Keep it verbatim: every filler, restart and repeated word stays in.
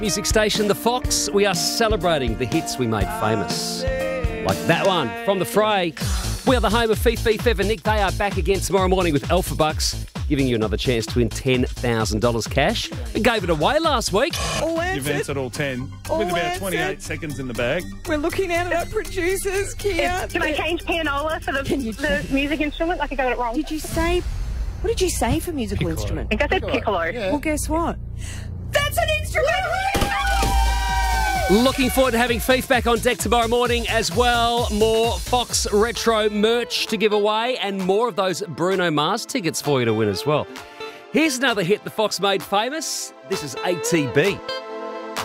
Music station The Fox, we are celebrating the hits we made famous. Like that one from The Fray. We are the home of Fifi, Fev and Nick. They are back again tomorrow morning with Alpha Bucks, giving you another chance to win ten thousand dollars cash. We gave it away last week. All You've answered. answered all ten All with about answered. twenty-eight seconds in the bag. We're looking at our producers, Kia. Can I change pianola for the, Can you the music instrument? Like I got it wrong. Did you say, what did you say for musical instrument? I think I said piccolo. Well, guess what? That's an instrument! Looking forward to having Fifi back on deck tomorrow morning as well. More Fox Retro merch to give away and more of those Bruno Mars tickets for you to win as well. Here's another hit the Fox made famous. This is A T B.